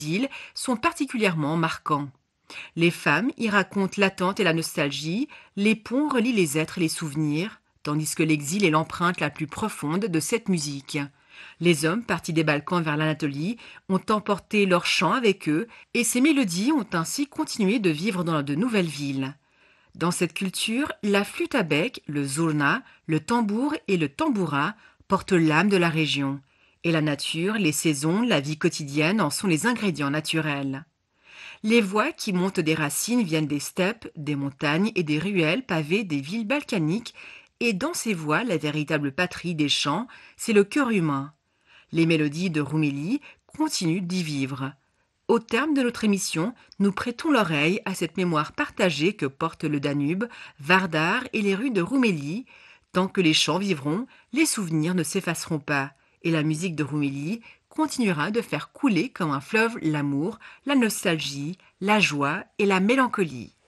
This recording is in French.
îles sont particulièrement marquants. Les femmes y racontent l'attente et la nostalgie, les ponts relient les êtres et les souvenirs, tandis que l'exil est l'empreinte la plus profonde de cette musique. Les hommes, partis des Balkans vers l'Anatolie, ont emporté leurs chants avec eux, et ces mélodies ont ainsi continué de vivre dans de nouvelles villes. Dans cette culture, la flûte à bec, le zurna, le tambour et le tamboura portent l'âme de la région. Et la nature, les saisons, la vie quotidienne en sont les ingrédients naturels. Les voix qui montent des racines viennent des steppes, des montagnes et des ruelles pavées des villes balkaniques, et dans ces voix, la véritable patrie des chants, c'est le cœur humain. Les mélodies de Roumélie continuent d'y vivre. Au terme de notre émission, nous prêtons l'oreille à cette mémoire partagée que portent le Danube, Vardar et les rues de Roumélie. Tant que les chants vivront, les souvenirs ne s'effaceront pas, et la musique de Roumélie continuera de faire couler comme un fleuve l'amour, la nostalgie, la joie et la mélancolie.